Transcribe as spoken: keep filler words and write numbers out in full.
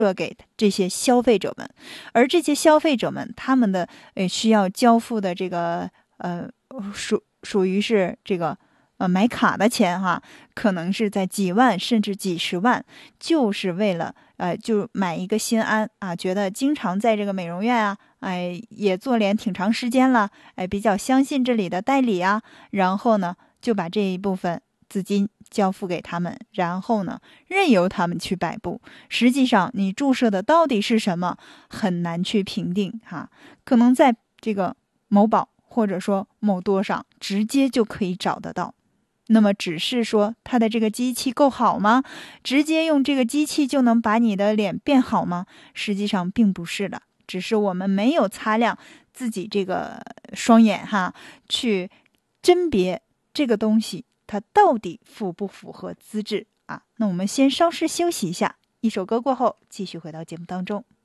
设给这些消费者们，而这些消费者们他们的呃需要交付的这个呃属属于是这个呃买卡的钱哈，可能是在几万甚至几十万，就是为了呃就买一个心安啊，觉得经常在这个美容院啊，哎也做脸挺长时间了，哎比较相信这里的代理啊，然后呢就把这一部分资金交付给他们，然后呢任由他们去摆布。实际上你注射的到底是什么很难去评定哈，可能在这个某宝或者说某多上直接就可以找得到。那么只是说它的这个机器够好吗？直接用这个机器就能把你的脸变好吗？实际上并不是的，只是我们没有擦亮自己这个双眼哈，去甄别这个东西它到底符不符合资质啊？那我们先稍事休息一下，一首歌过后继续回到节目当中。